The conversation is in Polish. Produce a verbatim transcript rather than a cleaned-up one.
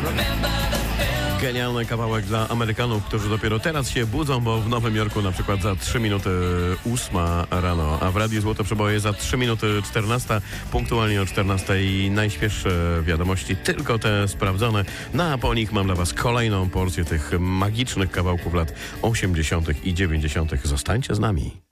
Genialny kawałek dla Amerykanów, którzy dopiero teraz się budzą, bo w Nowym Jorku na przykład za trzy minuty ósma rano, a w Radiu Złote Przeboje za trzy minuty czternasta, punktualnie o czternastej najświeższe wiadomości, tylko te sprawdzone. No a po nich mam dla Was kolejną porcję tych magicznych kawałków lat osiemdziesiątych i dziewięćdziesiątych. Zostańcie z nami.